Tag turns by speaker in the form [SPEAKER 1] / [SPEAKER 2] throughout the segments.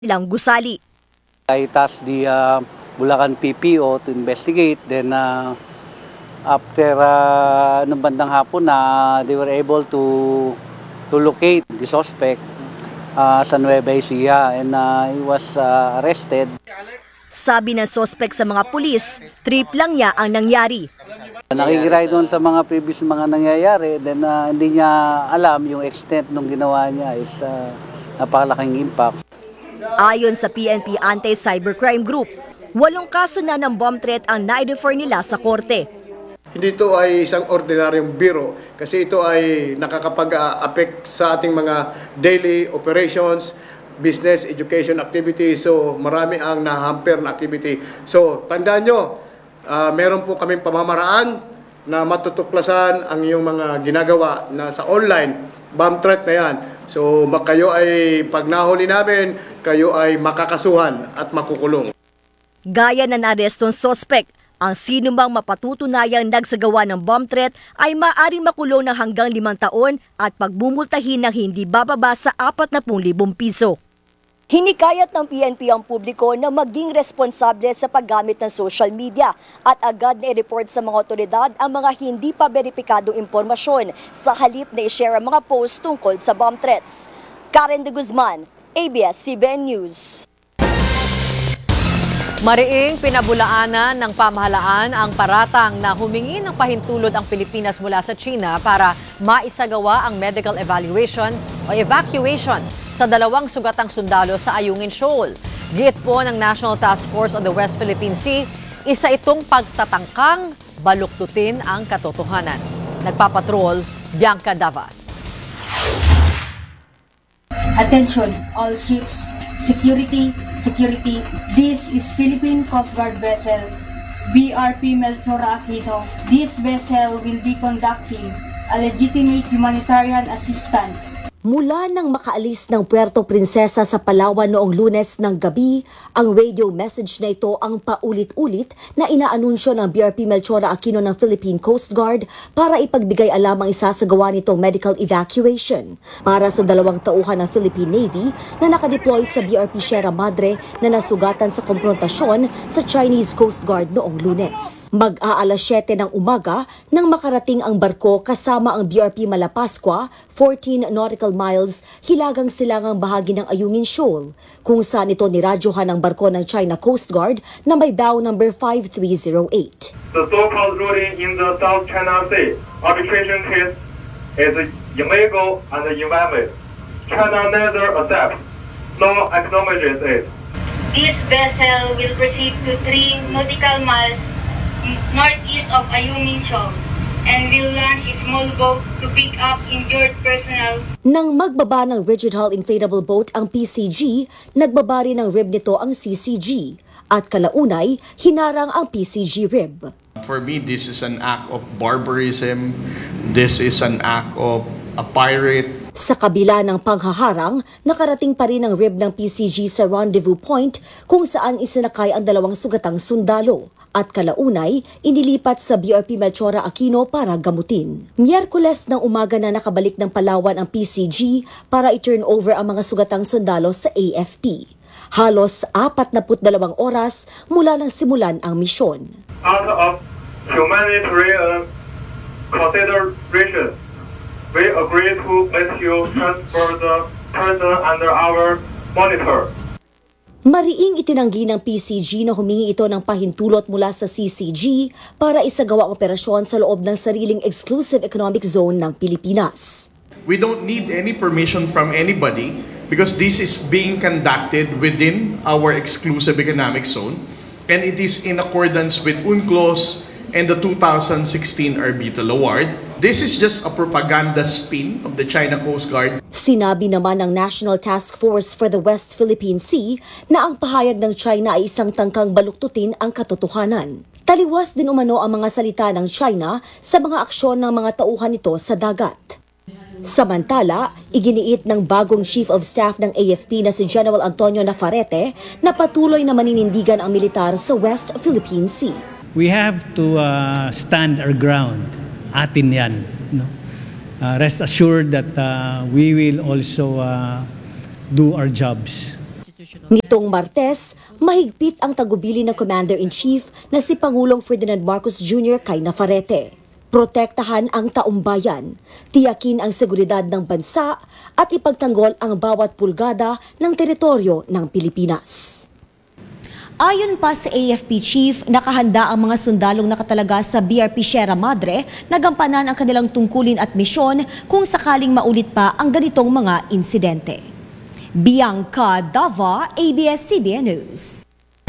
[SPEAKER 1] Lang gusali.
[SPEAKER 2] I tasked the Bulacan PPO to investigate. Then after nung bandang hapon they were able to locate the suspect sa Nueva Ecija, and he was arrested.
[SPEAKER 1] Sabi ng suspect sa mga pulis, trip lang niya ang nangyari.
[SPEAKER 2] Nakikiray doon sa mga previous mga nangyayari, then hindi niya alam yung extent nung ginawa niya is napakalaking impact.
[SPEAKER 1] Ayon sa PNP Anti-Cybercrime Group, 8 kaso na ng bomb threat ang na-defer nila sa korte.
[SPEAKER 3] Hindi ito ay isang ordinaryong biro kasi ito ay nakakapag-affect sa ating mga daily operations, business, education activities. So marami ang nahamper na activity. So tandaan nyo, meron po kaming pamamaraan na matutuklasan ang iyong mga ginagawa na sa online bomb threat na yan. So kayo ay pag nahuli namin, kayo ay makakasuhan at makukulong.
[SPEAKER 1] Gaya na narestong suspect, ang sinumang mapatutunayang nagsagawa ng bomb threat ay maaaring makulong ng hanggang 5 taon at pagbumultahin ng hindi bababa sa 40,000 piso. Hinikayat ng PNP ang publiko na maging responsable sa paggamit ng social media at agad na i-report sa mga otoridad ang mga hindi pa beripikadong impormasyon sa halip na i-share ang mga post tungkol sa bomb threats. Karen de Guzman, ABS-CBN News.
[SPEAKER 4] Mariing pinabulaanan ng pamahalaan ang paratang na humingi ng pahintulot ang Pilipinas mula sa China para maisagawa ang medical evaluation o evacuation sa 2 sugatang sundalo sa Ayungin Shoal. Giit po ng National Task Force on the West Philippine Sea, isa itong pagtatangkang baluktutin ang katotohanan. Nagpapatrol, Bianca Dava.
[SPEAKER 5] Attention, all ships. Security. This is Philippine Coast Guard vessel BRP Melchora Aquino. This vessel will be conducting a legitimate humanitarian assistance.
[SPEAKER 1] Mula nang makaalis ng Puerto Princesa sa Palawan noong Lunes ng gabi, ang radio message na ito ang paulit-ulit na inaanunsyo ng BRP Melchora Aquino ng Philippine Coast Guard para ipagbigay alam ang isasagawa nitong medical evacuation para sa 2 tauhan ng Philippine Navy na nakadeploy sa BRP Sierra Madre na nasugatan sa komprontasyon sa Chinese Coast Guard noong Lunes. Mag-aalas 7 ng umaga nang makarating ang barko kasama ang BRP Malapascua, 14 nautical miles hilagang silangang bahagi ng Ayungin Shoal, kung saan ito niradyohan ng barko ng China Coast Guard na may bow number 5308.
[SPEAKER 6] The so-called ruling in the South China Sea arbitration case is illegal and invalid. China neither accepts nor acknowledges it.
[SPEAKER 7] This vessel will proceed to 3 nautical miles northeast of Ayungin Shoal and will launch its small boat to pick up injured personnel.
[SPEAKER 1] Nang magbaba ng rigid hull inflatable boat ang PCG, nagbaba rin ng rib nito ang CCG at kalaunay hinarang ang PCG rib.
[SPEAKER 8] For me, this is an act of barbarism. This is an act of a pirate.
[SPEAKER 1] Sa kabila ng panghaharang, nakarating pa rin ang rib ng PCG sa rendezvous point kung saan isinakay ang 2 sugatang sundalo. At kalaunay, inilipat sa BRP Melchora Aquino para gamutin. Miyerkules ng umaga na nakabalik ng Palawan ang PCG para i-turn over ang mga sugatang sundalo sa AFP. Halos 42 oras mula nang simulan ang misyon.
[SPEAKER 6] Out of humanitarian consideration, we agree to let you transfer the person under our monitor.
[SPEAKER 1] Mariing itinanggi ng PCG na humingi ito ng pahintulot mula sa CCG para isagawa ang operasyon sa loob ng sariling exclusive economic zone ng Pilipinas.
[SPEAKER 8] We don't need any permission from anybody because this is being conducted within our exclusive economic zone and it is in accordance with UNCLOS and the 2016 Arbitral Award. This is just a propaganda spin of the China Coast Guard.
[SPEAKER 1] Sinabi naman ng National Task Force for the West Philippine Sea na ang pahayag ng China ay isang tangkang baluktutin ang katotohanan. Taliwas din umano ang mga salita ng China sa mga aksyon ng mga tauhan nito sa dagat. Samantala, iginiit ng bagong Chief of Staff ng AFP na si General Antonio Navarrete na patuloy na maninindigan ang militar sa West Philippine Sea.
[SPEAKER 9] We have to stand our ground. Atin yan. No? Rest assured that we will also do our jobs.
[SPEAKER 1] Nitong Martes, mahigpit ang tagubili ng Commander-in-Chief na si Pangulong Ferdinand Marcos Jr. kay Navarrete. Protektahan ang taumbayan, tiyakin ang seguridad ng bansa at ipagtanggol ang bawat pulgada ng teritoryo ng Pilipinas. Ayon pa sa AFP Chief, nakahanda ang mga sundalong nakatalaga sa BRP Sierra Madre na gampanan ang kanilang tungkulin at misyon kung sakaling maulit pa ang ganitong mga insidente. Bianca Dava, ABS-CBN News.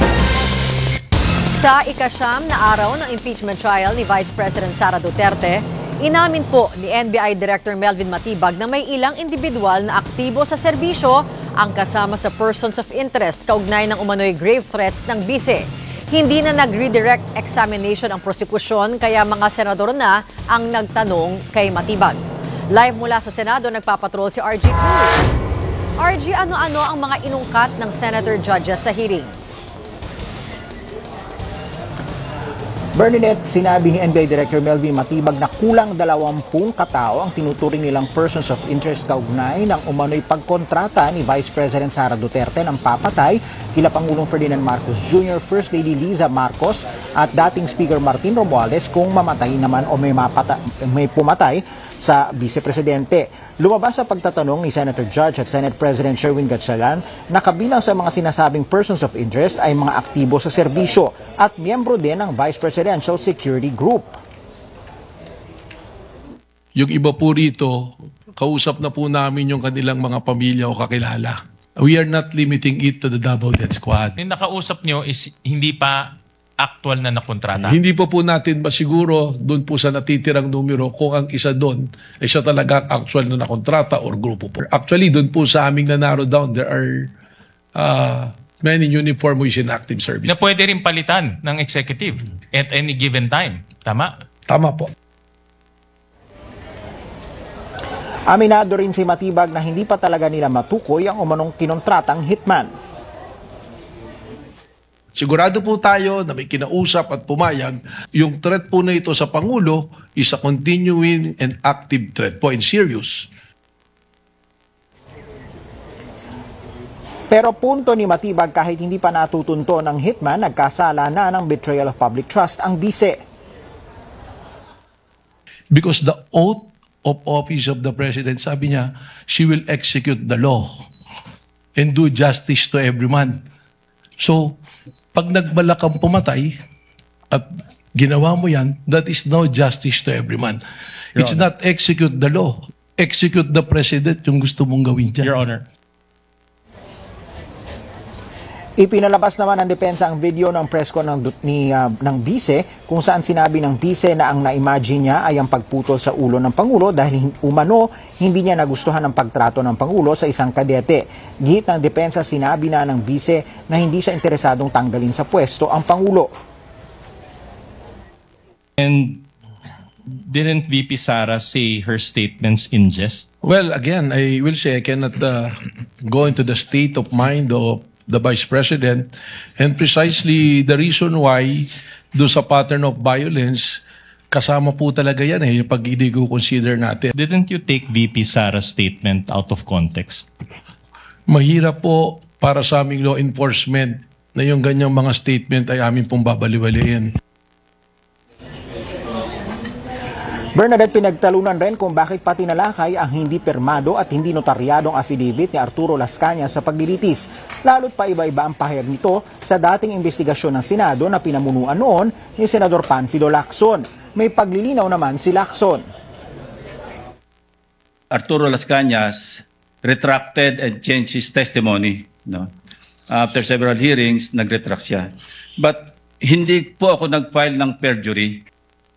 [SPEAKER 4] Sa ikasyam na araw ng impeachment trial ni Vice President Sara Duterte, inamin po ni NBI Director Melvin Matibag na may ilang individual na aktibo sa serbisyo ang kasama sa persons of interest kaugnay ng umano'y grave threats ng bise. Hindi na nag-redirect examination ang prosekusyon kaya mga senador na ang nagtanong kay Matibag. Live mula sa Senado, nagpapatrol si RG Cruz. RG, ano-ano ang mga inungkat ng senator judges sa hearing?
[SPEAKER 10] Bernadette, sinabi ni NBI Director Melvin Matibag na kulang 20 katao ang tinuturing nilang persons of interest kaugnay ng umano'y pagkontrata ni Vice President Sara Duterte ng papatay kila Pangulong Ferdinand Marcos Jr., First Lady Liza Marcos at dating Speaker Martin Romualdez kung mamatay naman o may pumatay sa Vice-Presidente. Lumabas sa pagtatanong ni Senator Judge at Senate President Sherwin Gatchalian na kabilang sa mga sinasabing persons of interest ay mga aktibo sa serbisyo at miyembro din ng Vice Presidential Security Group.
[SPEAKER 11] Yung iba po rito, kausap na po namin yung kanilang mga pamilya o kakilala. We are not limiting it to the double death squad.
[SPEAKER 12] Yung nakausap nyo is hindi pa actual na nakontrata?
[SPEAKER 11] Hindi pa po natin masiguro doon po sa natitirang numero kung ang isa doon ay siya talaga actual na nakontrata or grupo po. Actually, doon po sa aming na-narrow down, there are many uniform who is in active service.
[SPEAKER 12] Na pwede rin palitan ng executive at any given time. Tama?
[SPEAKER 11] Tama po.
[SPEAKER 10] Aminado rin si Matibag na hindi pa talaga nila matukoy ang umanong kinontratang hitman.
[SPEAKER 11] Sigurado po tayo na may kinausap at pumayag, yung threat po na ito sa Pangulo is a continuing and active threat po and serious.
[SPEAKER 10] Pero punto ni Matibag kahit hindi pa natutunto ng hitman, nagkasala na ng betrayal of public trust ang bise.
[SPEAKER 11] Because the oath of office of the President, sabi niya, she will execute the law and do justice to every man. So, pag nagbalak kang pumatay at ginawa mo yan, that is no justice to every man. It's not execute the law. Execute the President yung gusto mong gawin dyan.
[SPEAKER 12] Your Honor.
[SPEAKER 10] Ipinalabas naman ng depensa ang video ng press con ng bise kung saan sinabi ng bise na ang na-imagine niya ay ang pagputol sa ulo ng Pangulo dahil umano hindi niya nagustuhan ang pagtrato ng Pangulo sa isang kadete. Gihit ng depensa, sinabi na ng bise na hindi siya interesadong tanggalin sa pwesto ang Pangulo.
[SPEAKER 12] And didn't VP Sara say her statements in jest?
[SPEAKER 11] Well, again, I will say I cannot go into the state of mind of the Vice President, and precisely the reason why do sa pattern of violence, kasama po talaga yan yung pag i-consider natin.
[SPEAKER 12] Didn't you take VP Sara's statement out of context?
[SPEAKER 11] Mahirap po para sa aming law enforcement na yung ganyang mga statement ay amin pong babaliwalayin.
[SPEAKER 10] Bernadette, pinagtalunan rin kung bakit pati nalakay ang hindi permado at hindi notaryadong affidavit ni Arturo Las Cañas sa paglilitis. Lalo't pa iba-iba ang pahayag nito sa dating investigasyon ng Senado na pinamunuan noon ni Senador Panfilo Lacson. May paglilinaw naman si Lacson.
[SPEAKER 13] Arturo Las Cañas retracted and changed his testimony. No? After several hearings, nag-retract siya. But hindi po ako nag-file ng perjury.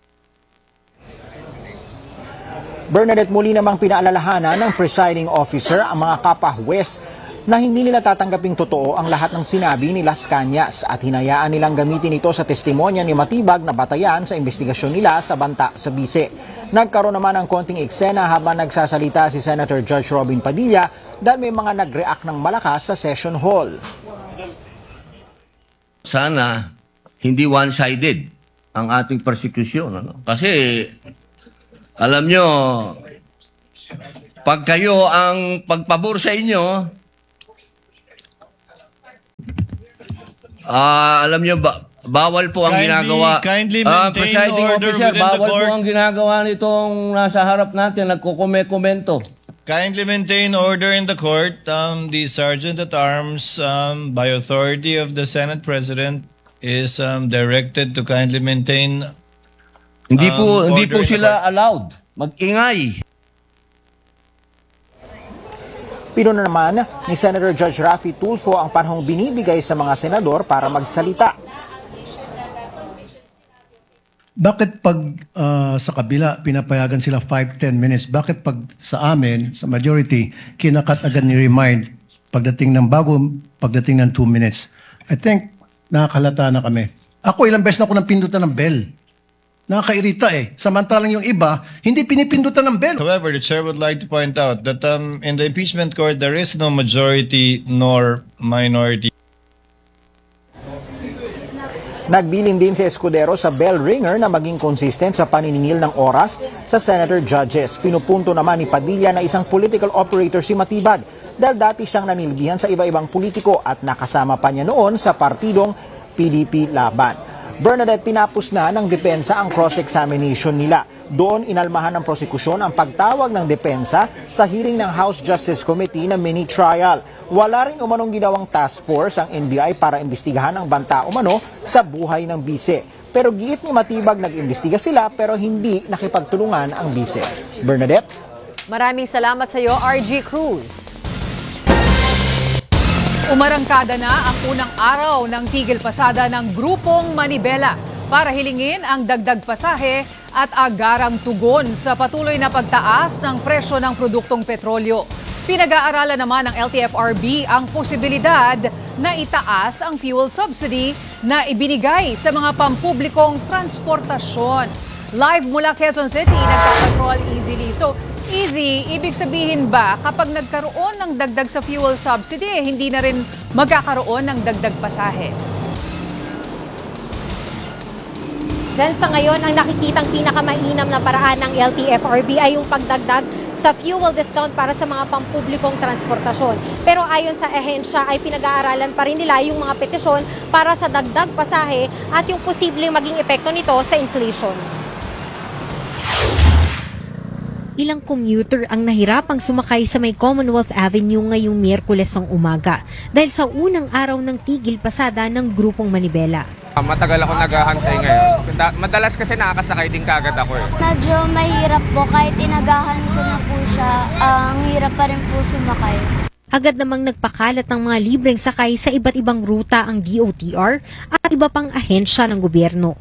[SPEAKER 10] Bernadette, muli namang pinaalalahanan ng presiding officer ang mga kapahwes na hindi nila tatanggaping totoo ang lahat ng sinabi ni Las Cañas at hinayaan nilang gamitin ito sa testimonya ni Matibag na batayan sa investigasyon nila sa banta sa bise. Nagkaroon naman ng konting eksena habang nagsasalita si Senator Judge Robin Padilla dahil may mga nag-react ng malakas sa session hall.
[SPEAKER 14] Sana hindi one-sided ang ating persecution. Ano? Kasi alam nyo, pag kayo ang pagpabor sa inyo, Alam nyo ba, bawal po ang ginagawa.
[SPEAKER 15] Kindly maintain
[SPEAKER 14] Presiding
[SPEAKER 15] order
[SPEAKER 14] Officer,
[SPEAKER 15] within the
[SPEAKER 14] bawal
[SPEAKER 15] court.
[SPEAKER 14] po ang ginagawa nitong nasa harap natin, nagkukomento.
[SPEAKER 15] Kindly maintain order in the court. The Sergeant at Arms, by authority of the Senate President, is directed to kindly maintain.
[SPEAKER 14] Hindi po
[SPEAKER 15] order in the
[SPEAKER 14] sila
[SPEAKER 15] court.
[SPEAKER 14] allowed mag-ingay.
[SPEAKER 10] Pinuna naman ni Senator Judge Raffy Tulfo ang panahong binibigay sa mga senador para magsalita.
[SPEAKER 16] Bakit pag sa kabila pinapayagan sila 5-10 minutes? Bakit pag sa amin, sa majority, kinakat agad ni remind pagdating ng 2 minutes? I think nakakalata na kami. Ako ilang beses na ako nang pindutan ng bell. Nakakairita eh. Samantalang yung iba, hindi pinipindutan ng bell.
[SPEAKER 15] However, the chair would like to point out that in the impeachment court, there is no majority nor minority.
[SPEAKER 10] Nagbilin din si Escudero sa bell ringer na maging consistent sa paniningil ng oras sa senator judges. Pinupunto naman ni Padilla na isang political operator si Matibag dahil dati siyang nanilbihan sa iba-ibang politiko at nakasama pa niya noon sa partidong PDP Laban. Bernadette, tinapos na ng depensa ang cross-examination nila. Doon inalmahan ng prosekusyon ang pagtawag ng depensa sa hearing ng House Justice Committee na mini-trial. Wala rin umanong ginawang task force ang NBI para imbestigahan ang banta umano sa buhay ng bise. Pero giit ni Matibag nag-imbestiga sila pero hindi nakipagtulungan ang bise. Bernadette?
[SPEAKER 4] Maraming salamat sa iyo, RG Cruz. Umarangkada na ang unang araw ng tigil pasada ng Grupong Manibela para hilingin ang dagdag pasahe at agarang tugon sa patuloy na pagtaas ng presyo ng produktong petrolyo. Pinag-aaralan naman ng LTFRB ang posibilidad na itaas ang fuel subsidy na ibinigay sa mga pampublikong transportasyon. Live mula Quezon City, nagpapatrol easily. So, easy, ibig sabihin ba kapag nagkaroon ng dagdag sa fuel subsidy, hindi na rin magkakaroon ng dagdag pasahe?
[SPEAKER 17] Zen, sa ngayon, ang nakikitang pinakamainam na paraan ng LTFRB ay yung pagdagdag sa fuel discount para sa mga pampublikong transportasyon. Pero ayon sa ahensya ay pinag-aaralan pa rin nila yung mga petisyon para sa dagdag pasahe at yung posibleng maging epekto nito sa inflation.
[SPEAKER 18] Ilang commuter ang nahirapang sumakay sa may Commonwealth Avenue ngayong Miyerkules ng umaga dahil sa unang araw ng tigil pasada ng Grupong Manibela.
[SPEAKER 19] Matagal ako naghahantay ngayon. Madalas kasi nakakasakay din kagad ako eh.
[SPEAKER 20] Medyo mahirap po kahit inagahan ko na po siya, ang hirap pa rin po sumakay.
[SPEAKER 18] Agad namang nagpakalat ng mga libreng sakay sa iba't ibang ruta ang DOTR at iba pang ahensya ng gobyerno.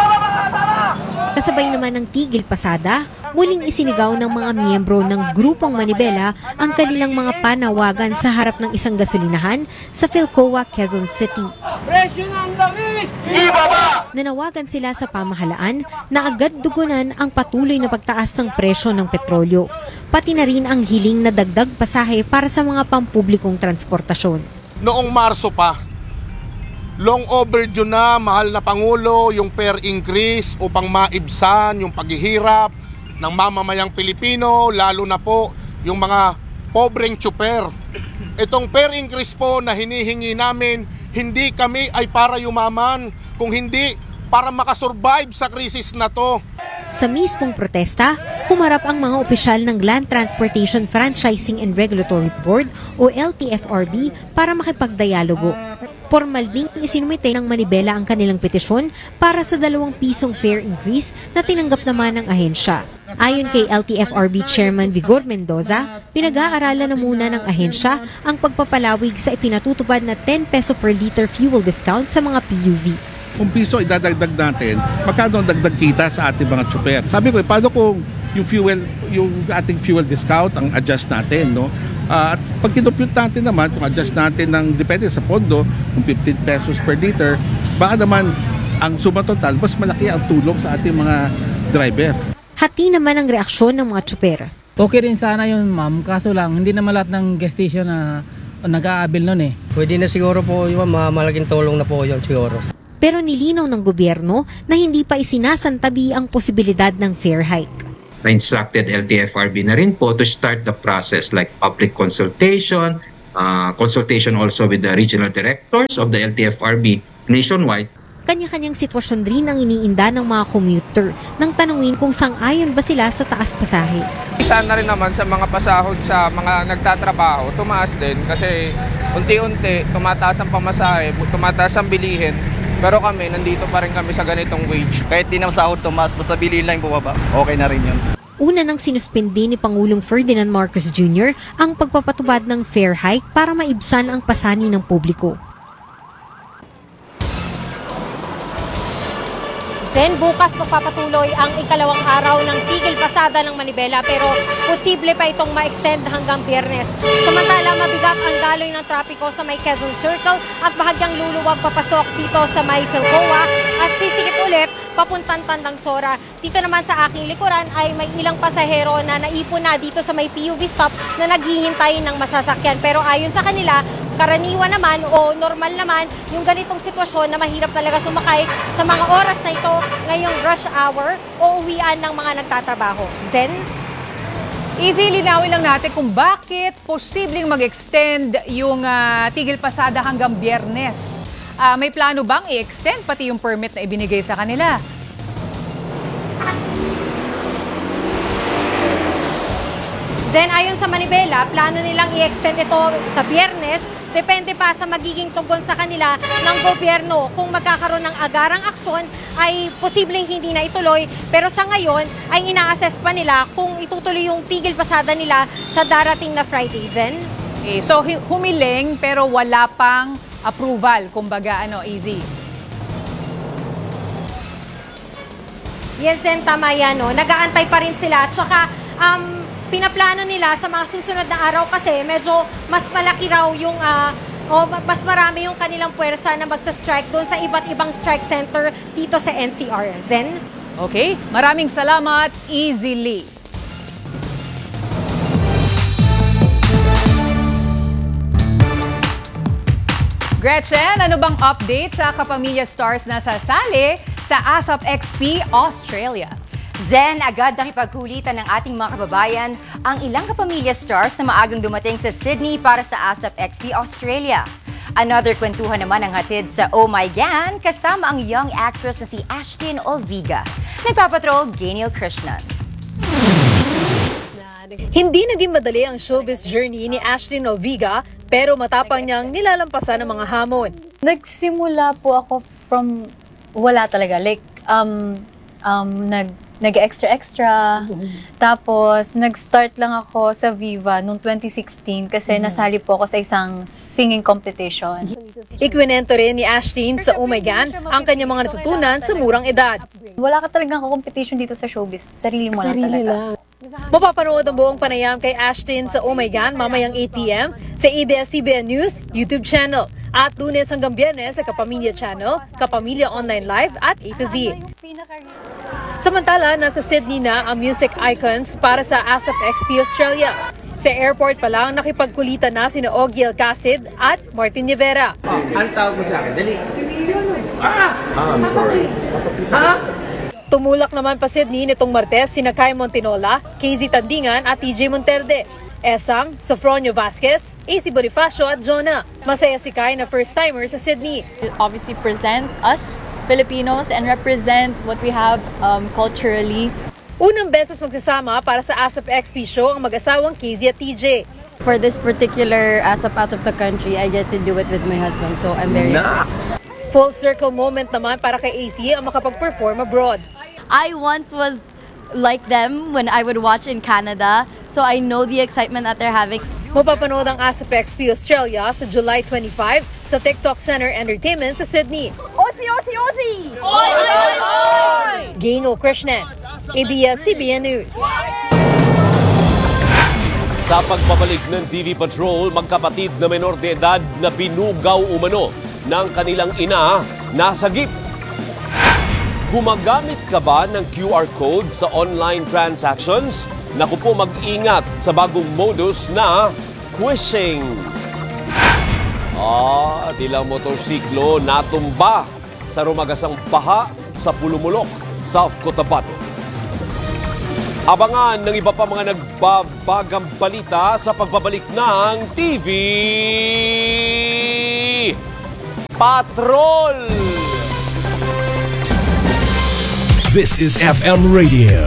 [SPEAKER 18] Kasabay naman ng tigil pasada, muling isinigaw ng mga miyembro ng Grupong Manibela ang kanilang mga panawagan sa harap ng isang gasolinahan sa Philcoa, Quezon City.
[SPEAKER 21] Presyo ng langis! Ibaba!
[SPEAKER 18] Nanawagan sila sa pamahalaan na agad dugunan ang patuloy na pagtaas ng presyo ng petrolyo, pati na rin ang hiling na dagdag pasahe para sa mga pampublikong transportasyon.
[SPEAKER 22] Noong Marso pa, long overdue na, mahal na Pangulo, yung fare increase upang maibsan yung paghihirap ng mamamayang Pilipino, lalo na po yung mga pobreng tsuper. Itong fare increase po na hinihingi namin, hindi kami ay para yumaman, kung hindi para makasurvive sa krisis na to.
[SPEAKER 18] Sa mismong protesta, humarap ang mga opisyal ng Land Transportation Franchising and Regulatory Board o LTFRB para makipagdialogo. Formal ding isinumite ng Manibela ang kanilang petisyon para sa 2 pisong fare increase na tinanggap naman ng ahensya. Ayon kay LTFRB Chairman Vigor Mendoza, pinag-aaralan na muna ng ahensya ang pagpapalawig sa ipinatutupad na 10 peso per liter fuel discount sa mga PUV.
[SPEAKER 23] Kung piso idadagdag natin, magkano ang dagdag kita sa ating mga tsuper? Sabi ko, paano kung yung ating fuel discount ang adjust natin, no? At pag kinompute natin naman, kung adjust natin ng depende sa pondo, kung 15 pesos per liter, baka naman ang suma total, mas malaki ang tulong sa ating mga driver.
[SPEAKER 18] Hati naman ang reaksyon ng mga tsuper.
[SPEAKER 24] Okay rin sana yun, ma'am. Kaso lang, hindi naman lahat ng gas station na nag-aabil nun eh.
[SPEAKER 25] Pwede na siguro po yun, malaking tulong na po yun siguro.
[SPEAKER 18] Pero nilinaw ng gobyerno na hindi pa isinasantabi ang posibilidad ng fare hike.
[SPEAKER 26] Na-instructed LTFRB na rin po to start the process like public consultation,
[SPEAKER 2] consultation also with the regional directors of the LTFRB nationwide.
[SPEAKER 18] Kanya-kanyang sitwasyon rin ang iniinda ng mga commuter nang tanungin kung sang-ayon ba sila sa taas pasahe.
[SPEAKER 19] Isa na rin naman sa mga pasahod sa mga nagtatrabaho, tumaas din kasi unti-unti tumataas ang pamasahe, tumataas ang bilihin. Pero kami, nandito pa rin kami sa ganitong wage.
[SPEAKER 3] Kahit di na sahod tumaas, basta bilihin lang bumaba, okay na rin yun.
[SPEAKER 18] Una nang sinuspindi ni Pangulong Ferdinand Marcos Jr. ang pagpapatubad ng fare hike para maibsan ang pasani ng publiko.
[SPEAKER 17] Then bukas magpapatuloy ang ikalawang araw ng tigil pasada ng Manibela pero posible pa itong ma-extend hanggang Biyernes. Samantala, mabigat ang daloy ng trapiko sa may Quezon Circle at bahagyang luluwag papasok dito sa may Philcoa at sisikip ulit papuntang Tandang Sora. Dito naman sa aking likuran ay may ilang pasahero na naipon na dito sa may PUV stop na naghihintay ng masasakyan. Pero ayon sa kanila, karaniwan naman o normal naman yung ganitong sitwasyon na mahirap talaga sumakay sa mga oras na ito ngayong rush hour o uwian ng mga nagtatrabaho. Zen?
[SPEAKER 4] Easy, linawin lang natin kung bakit posibleng mag-extend yung tigil pasada hanggang Biyernes. May plano bang i-extend pati yung permit na ibinigay sa kanila?
[SPEAKER 17] Then ayon sa Manibela, plano nilang i-extend ito sa Biyernes. Depende pa sa magiging tugon sa kanila ng gobyerno. Kung magkakaroon ng agarang aksyon ay posibleng hindi na ituloy. Pero sa ngayon ay ina-assess pa nila kung itutuloy yung tigil pasada nila sa darating na Friday. Zen?
[SPEAKER 4] Okay, so humiling pero wala pang approval, kumbaga easy.
[SPEAKER 17] Yes, Zen, tama yan. No? Nag-aantay pa rin sila. Tsaka pinaplano nila sa mga susunod na araw kasi medyo mas malaki raw yung mas marami yung kanilang puwersa na magsa-strike doon sa iba't ibang strike center dito sa NCR. Zen?
[SPEAKER 4] Okay, maraming salamat, Easy Lee. Gretchen, ano bang update sa Kapamilya Stars na sasali sa ASAP XP Australia?
[SPEAKER 5] Zen, agad nakipagkulitan ng ating mga kababayan ang ilang Kapamilya Stars na maagang dumating sa Sydney para sa ASAP XP Australia. Another kwentuhan naman ang hatid sa Oh My Gan kasama ang young actress na si Ashtin Olviga. Nagpapatrol, Gainiel Krishnan.
[SPEAKER 6] Hindi naging madali ang showbiz journey ni Ashtin Olviga pero matapang niyang nilalampasan ng mga hamon.
[SPEAKER 7] Nagsimula po ako from wala talaga. Like, nag-extra. Tapos, nag-start lang ako sa Viva noong 2016 kasi nasali po ako sa isang singing competition.
[SPEAKER 6] Ikwinento rin ni Ashtin sa Oh My Gan ang kanyang mga natutunan sa murang edad.
[SPEAKER 7] Wala ka talagang competition dito sa showbiz. Sarili mo lang talaga.
[SPEAKER 6] Mapapanood ang buong panayam kay Ashtin sa Oh My Gan mamayang 8 p.m. sa ABS-CBN News YouTube channel at Lunes hanggang Biyernes sa Kapamilya Channel, Kapamilya Online Live at A to Z. Samantala, nasa Sydney na ang music icons para sa ASAP XP Australia. Sa airport pa lang, nakipagkulitan na sina Ogie Alcacid at Martin Rivera.
[SPEAKER 3] Ang tawag mo sa akin, dali. I'm sorry.
[SPEAKER 6] Tumulak naman pa Sydney nitong Martes sina Kai Montinola, KZ Tandingan at TJ Monterde. Esang, Sofronio Vasquez, AC Bonifacio at Jonah. Masaya si Kai na first-timer sa Sydney.
[SPEAKER 7] Obviously present us, Filipinos, and represent what we have culturally.
[SPEAKER 6] Unang beses magsasama para sa ASAP XP show ang mag-asawang KZ at TJ.
[SPEAKER 7] For this particular ASAP out of the country, I get to do it with my husband, so I'm very excited.
[SPEAKER 6] Full circle moment naman para kay AC ang makapag-perform abroad.
[SPEAKER 7] I once was like them when I would watch in Canada, so I know the excitement that they're having.
[SPEAKER 6] Mapapanood ang ASAP XP Australia sa July 25 sa TikTok Center Entertainment sa Sydney.
[SPEAKER 21] Osi, osi, osi!
[SPEAKER 6] Oy, oy, oy! Gainiel Krishnan, ABS-CBN News.
[SPEAKER 26] Sa pagbabalik ng TV Patrol, magkapatid na menor de edad na binugaw umano ng kanilang ina nasagip. Gumagamit ka ba ng QR code sa online transactions? Naku po, mag-ingat sa bagong modus na phishing. Ilang motorsiklo natumba sa rumagasang baha sa Pulumulok, South Cotabato. Abangan ng iba pa mga nagbabagang balita sa pagbabalik ng TV Patrol!
[SPEAKER 1] This is FM Radio